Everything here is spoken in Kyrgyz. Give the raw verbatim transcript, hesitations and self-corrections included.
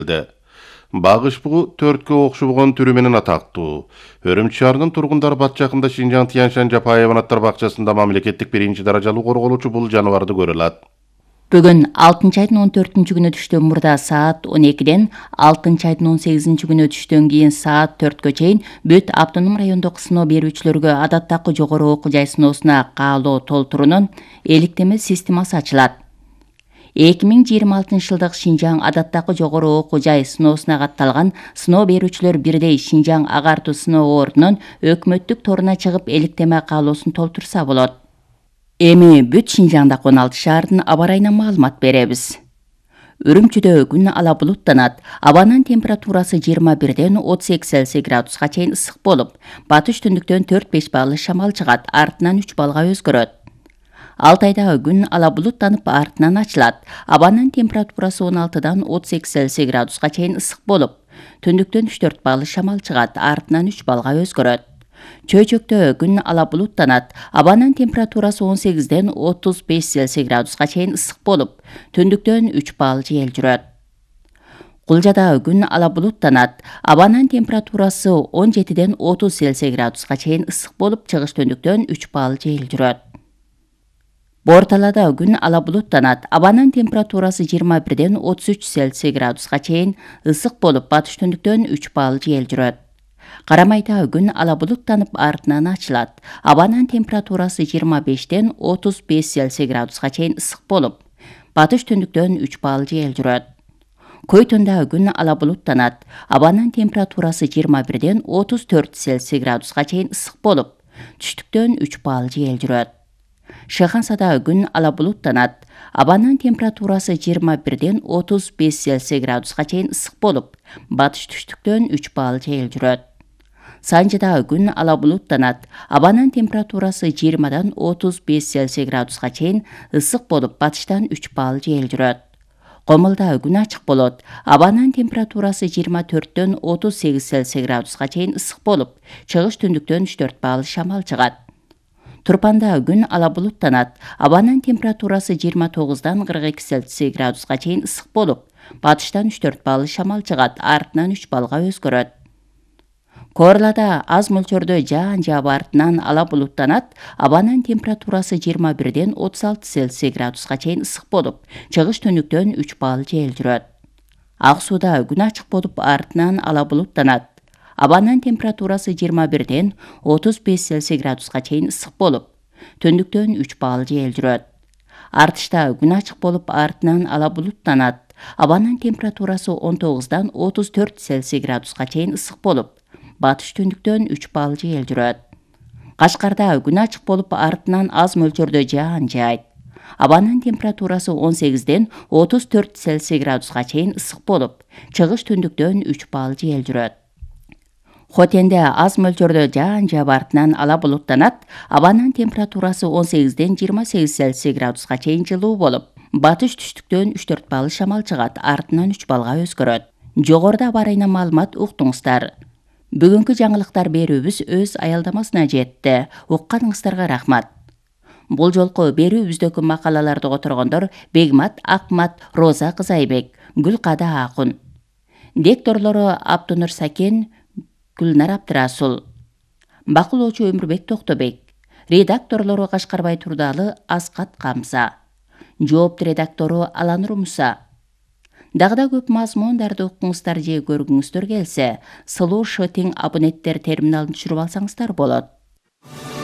Багыш бугу төрткө окшобогон түрү менен атактуу. Өрүмчү шаарынын тургундары бат жакында Шинжаң Тяньшань Жапаеван аттар бакчасында мамлекеттик биринчи даражалуу корголуучу бул жаныбарды көрө алат. Бүгүн алтынчы айдын он төртүнчү күнү түштөн мурда саат он экиден алтынчы айдын он сегизинчи күнү түштөн кийин саат төрткө чейин бүт автоном райондук сыноо берүүчүлөргө адаттагы жогору окуу жай сыноосуна каалоо толтуруунун эликтеме системасы ачылат. эки миң жыйырма алтынчы жылдык Шинжаң адаттагы жогору окуу жай сыноосуна катталган сыноо берүүчүлөр бирдей Шинжаң агартуу сыноо ордунун өкмөттүк торуна чыгып эликтеме каалоосун толтурса болот. Эми бүт Шинжаңдагы он алты шаардын аба ырайынан маалымат беребиз. Үрүмчүдө күн ала булуттанат. Абанын температурасы жыйырма бирден отуз эки Цельсий градуска чейин ысык болуп, батыш түндүктөн төрт беш баллы шамал чыгат, артынан үч балга өзгөрөт. Алтайда күн ала булуттанып, артынан ачылат. Абанын температурасы он алтыдан отуз эки Цельсий градуска чейин ысык болуп, түндүктөн үч төрт баллы шамал чыгат, артынан үч балга өзгөрөт. Чөйчөктө күн ала булуттанат. Абанын температурасы он сегизден отуз беш Цельсий градуска чейин ысык болуп, түндүктөн үч балл жел жүрөт. Кулжада күн ала булуттанат. Абанын температурасы он жетиден отуз Цельсий градуска чейин ысык болуп, чыгыш түндүктөн үч балл жел жүрөт. Борталада күн ала булуттанат. Абанын температурасы жыйырма бирден отуз үч Цельсий градуска чейин ысык болуп, батыш түндүктөн үч балл жел жүрөт. Карамайда күн ала булуттанып, артынан ачылат. Абанын температурасы жыйырма бештен отуз беш Цельсий градуска чейин ысык болуп, батыш түндүктөн үч балл жел жүрөт. Көйтүндө күн ала булуттанат. Абанын температурасы жыйырма бирден отуз төрт Цельсий градуска чейин ысык болуп, түштүктөн үч балл жел жүрөт. Шыхансада күн ала булуттанат. Абанын температурасы жыйырма бирден отуз беш Цельсий градуска чейин ысык болуп, батыш түштүктөн үч балл жел жүрөт. Санжыда күн ала булуттанат. Абанын температурасы жыйырмадан отуз беш Цельсий градуска чейин ысык болуп, батыштан үч балл жел жүрөт. Комулда күн ачык болот. Абанын температурасы жыйырма төрттөн отуз сегиз Цельсий градуска чейин ысык болуп, чыгыш түндүктөн үч төрт балл шамал чыгат. Турпанда күн ала булуттанат. Абанын температурасы жыйырма тогуздан кырк эки Цельсий градуска чейин ысык болуп, батыштан үч төрт балл шамал чыгат, артынан үч балга өзгөрөт. Коорлада аз мөлчөрдө жаан жаап, артынан ала булуттанат. Абанын температурасы жыйырма бирден отуз алты Цельсий градуска чейин ысык болуп, чыгыш түндүктөн үч балл жел жүрөт. Ак сууда күн ачык болуп, артынан ала булуттанат. Абанын температурасы жыйырма бирден отуз беш Цельсий градуска чейин ысык болуп, түндүктөн үч балл жел жүрөт. Артышта күн ачык болуп, артынан ала булуттанат. Абанын температурасы он тогуздан отуз төрт Цельсий градуска чейин ысык болуп, батыш түндүктөн үч балл жел жүрөт. Кашкарда күн ачык болуп, артынан аз мөлчөрдө жаан жаайт. Абанын температурасы он сегизден отуз төрт Цельсий градуска чейин ысык болуп, чыгыш түндүктөн үч балл жел жүрөт. Хотенде аз мөлчөрдө жаан жаап, артынан ала булуттанат. Абанын температурасы он сегизден жыйырма сегиз Цельсий градуска чейин жылуу болуп, батыш түштүктөн үч төрт балл шамал чыгат, артынан үч балга өзгөрөт. Жогоруда аба ырайынан маалымат уктуңуздар. Бүгүнкү жаңылыктар берүүбүз өз аялдамасына жетти. Укканыңыздарга рахмат. Бул жолку берүүбүздөгү макалаларды которгондор Бегмат Акмат, Роза Кызайбек, Гүлкада Акун. Дикторлору Абдунур Сакен, Гүлнар Абдырасул. Бакылоочу Өмүрбек Токтобек. Редакторлору Кашкарбай Турдалы, Аскат Камса. Жоопту редактору Аланур Муса. Дагы да көп мазмундарды укуңуздар же көргүңүздөр келсе, Слушать абоненттер терминалын түшүрүп алсаңыздар болот.